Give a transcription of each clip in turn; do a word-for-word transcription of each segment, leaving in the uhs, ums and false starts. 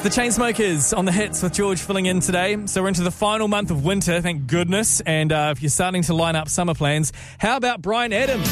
the Chainsmokers on the hits with George filling in today. So we're into the final month of winter, thank goodness. And uh, if you're starting to line up summer plans, how about Bryan Adams?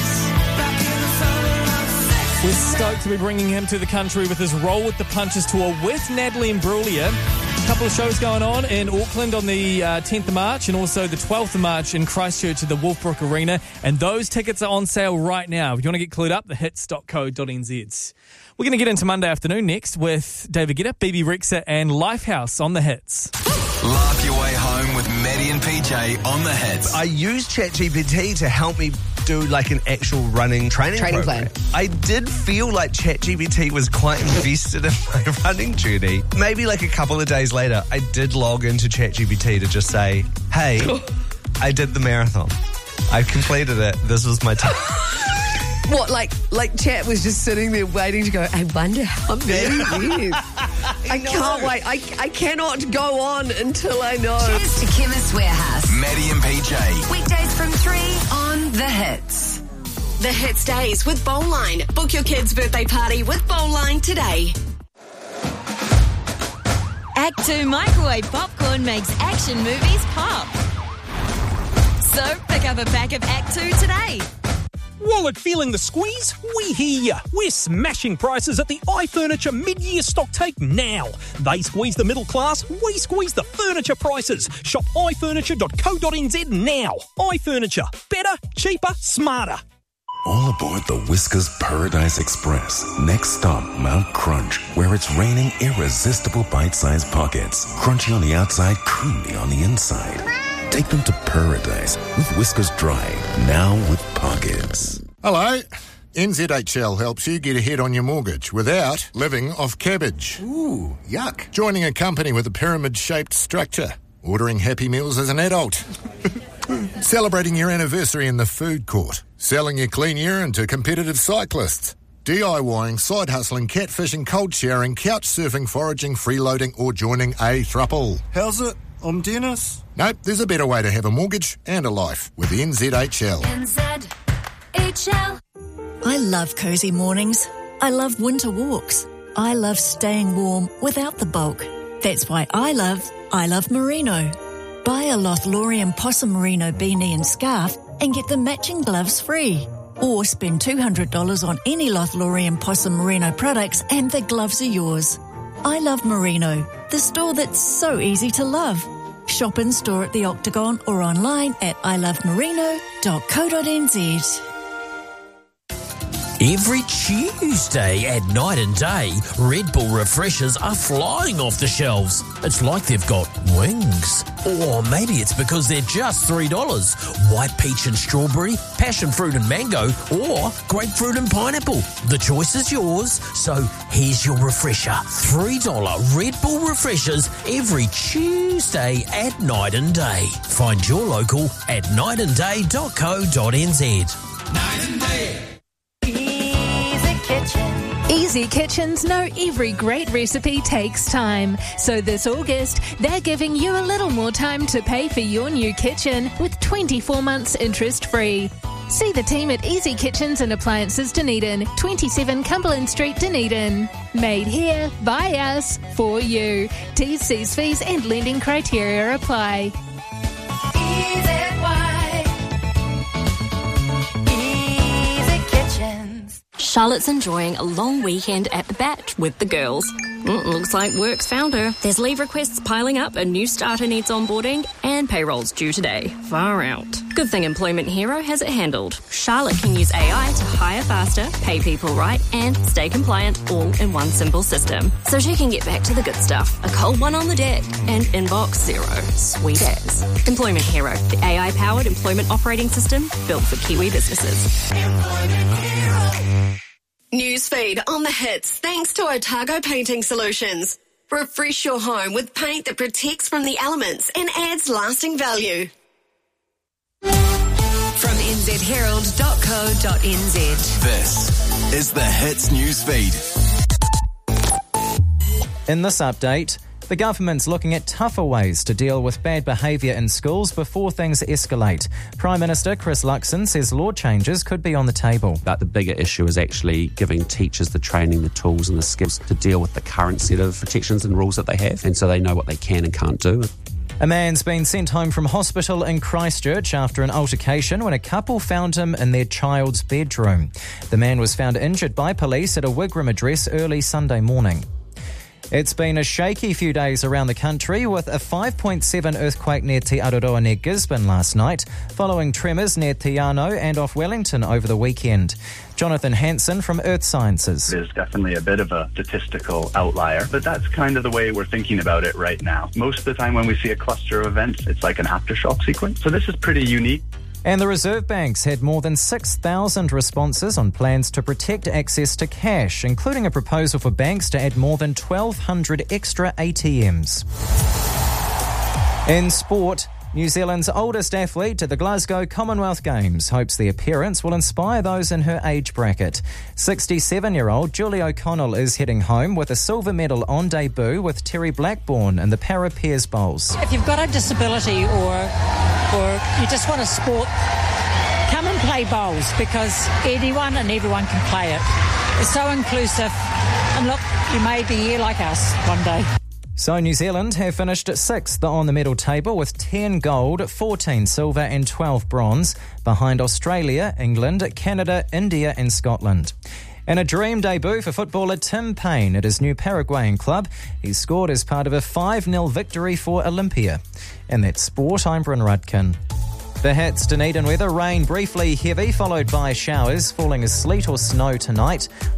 We're stoked to be bringing him to the country with his Roll with the Punches tour with Natalie Imbruglia. A couple of shows going on in Auckland on the uh, tenth of March and also the twelfth of March in Christchurch at the Wolfbrook Arena. And those tickets are on sale right now. If you want to get clued up, the hits dot co dot n z. We're going to get into Monday afternoon next with David Guetta, B B Rexa and Lifehouse on the hits. Laugh your way home with Maddie and P J on the hits. I used ChatGPT to help me do like an actual running training, training program. plan. I did feel like ChatGPT was quite invested in my running journey. Maybe like a couple of days later, I did log into ChatGPT to just say, hey, I did the marathon. I completed it. This was my time. What, like like Chat was just sitting there waiting to go, I wonder how many years. I can't wait. I, I cannot go on until I know. Cheers to Chemist Warehouse. Maddie and P J. Weekdays from three on The Hits. The Hits Days with Bowline. Book your kid's birthday party with Bowline today. Act two Microwave Popcorn makes action movies pop. So pick up a pack of Act two today. Wallet feeling the squeeze? We hear ya. We're smashing prices at the iFurniture mid-year stock take now. They squeeze the middle class, we squeeze the furniture prices. Shop i furniture dot co dot n z now. iFurniture. Better, cheaper, smarter. All aboard the Whiskers Paradise Express. Next stop, Mount Crunch, where it's raining irresistible bite-sized pockets. Crunchy on the outside, creamy on the inside. Take them to paradise with Whiskers Dry, now with pockets. Hello. N Z H L helps you get ahead on your mortgage without living off cabbage. Ooh, yuck. Joining a company with a pyramid-shaped structure. Ordering Happy Meals as an adult. Celebrating your anniversary in the food court. Selling your clean urine to competitive cyclists. DIYing, side hustling, catfishing, cold showering, couch surfing, foraging, freeloading, or joining a thruple. How's it? I'm Dennis. Nope, there's a better way to have a mortgage and a life with N Z H L. N Z H L. I love cosy mornings. I love winter walks. I love staying warm without the bulk. That's why I love I Love Merino. Buy a Lothlorien Possum Merino beanie and scarf and get the matching gloves free. Or spend two hundred dollars on any Lothlorien Possum Merino products and the gloves are yours. I Love Merino, the store that's so easy to love. Shop in store at the Octagon or online at i love merino dot co dot n z. Every Tuesday at Night and Day, Red Bull refreshers are flying off the shelves. It's like they've got wings. Or maybe it's because they're just three dollars. White peach and strawberry, passion fruit and mango, or grapefruit and pineapple. The choice is yours, so here's your refresher. three dollars Red Bull refreshers every Tuesday at Night and Day. Find your local at night and day dot co dot n z. Night and Day. Easy Kitchens know every great recipe takes time. So this August, they're giving you a little more time to pay for your new kitchen with twenty-four months interest-free. See the team at Easy Kitchens and Appliances Dunedin, twenty-seven Cumberland Street, Dunedin. Made here, by us, for you. T's, C's, fees and lending criteria apply. Charlotte's enjoying a long weekend at the Bat with the girls. Mm, looks like work's found her. There's leave requests piling up, a new starter needs onboarding, and payroll's due today. Far out. Good thing Employment Hero has it handled. Charlotte can use A I to hire faster, pay people right, and stay compliant all in one simple system. So she can get back to the good stuff. A cold one on the deck and inbox zero. Sweet as. Employment Hero, the A I-powered employment operating system built for Kiwi businesses. Employment Hero. Newsfeed on the hits thanks to Otago Painting Solutions. Refresh your home with paint that protects from the elements and adds lasting value. From n z herald dot co dot n z. This is the Hits Newsfeed. In this update, The government's looking at tougher ways to deal with bad behaviour in schools before things escalate. Prime Minister Chris Luxon says law changes could be on the table. But the bigger issue is actually giving teachers the training, the tools and the skills to deal with the current set of protections and rules that they have, and so they know what they can and can't do. A man's been sent home from hospital in Christchurch after an altercation when a couple found him in their child's bedroom. The man was found injured by police at a Wigram address early Sunday morning. It's been a shaky few days around the country with a five point seven earthquake near Te Aroa near Gisborne last night, following tremors near Te Anau and off Wellington over the weekend. Jonathan Hansen from Earth Sciences. There's definitely a bit of a statistical outlier, but that's kind of the way we're thinking about it right now. Most of the time when we see a cluster of events, it's like an aftershock sequence. So this is pretty unique. And the Reserve Bank's had more than six thousand responses on plans to protect access to cash, including a proposal for banks to add more than twelve hundred extra A T Ms. In sport, New Zealand's oldest athlete at the Glasgow Commonwealth Games hopes the appearance will inspire those in her age bracket. sixty-seven-year-old Julie O'Connell is heading home with a silver medal on debut with Terry Blackburn in the Para Pairs Bowls. If you've got a disability or or you just want a sport, come and play bowls because anyone and everyone can play it. It's so inclusive. And look, you may be here like us one day. So New Zealand have finished sixth on the medal table with ten gold, fourteen silver and twelve bronze, behind Australia, England, Canada, India and Scotland. And a dream debut for footballer Tim Payne at his new Paraguayan club. He scored as part of a five nil victory for Olympia. And that's sport, I'm Bryn Rudkin. The Hits, Dunedin weather, rain briefly heavy, followed by showers, falling as sleet or snow tonight.